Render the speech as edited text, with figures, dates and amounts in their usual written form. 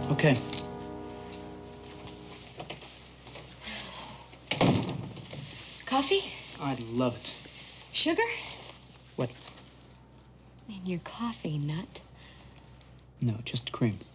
Okay. Coffee? I'd love it. Sugar? What? In your coffee, nut. No, just cream.